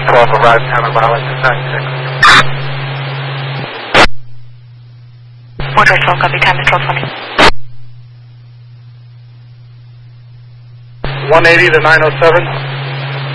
12 arrived, Tower mileage is 96. Order 12, copy, time is 12:20. 180 to 907.